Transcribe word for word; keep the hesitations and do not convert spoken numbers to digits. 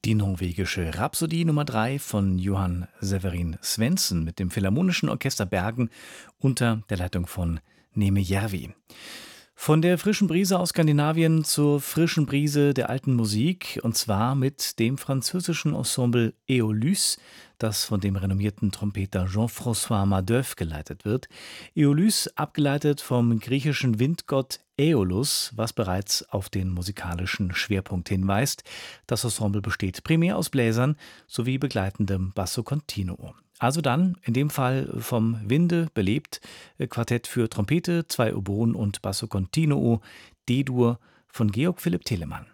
Die norwegische Rhapsodie Nummer drei von Johann Severin Svendsen mit dem Philharmonischen Orchester Bergen unter der Leitung von Neme Järvi. Von der frischen Brise aus Skandinavien zur frischen Brise der alten Musik, und zwar mit dem französischen Ensemble Eolus, das von dem renommierten Trompeter Jean-François Madoeuf geleitet wird. Eolus, abgeleitet vom griechischen Windgott Aeolus, was bereits auf den musikalischen Schwerpunkt hinweist. Das Ensemble besteht primär aus Bläsern sowie begleitendem Basso Continuo. Also dann, in dem Fall vom Winde belebt, äh, Quartett für Trompete, zwei Oboen und Basso Continuo, D-Dur von Georg Philipp Telemann.